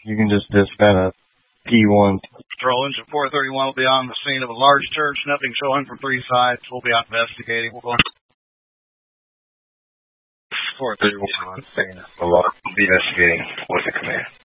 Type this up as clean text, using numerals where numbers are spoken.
You can just dispatch a P1. Patrol engine 431 will be on the scene of a large turd sniffing showing from 3 sides. We'll be out investigating. We'll go 431 on scene. We'll be investigating. What's the command?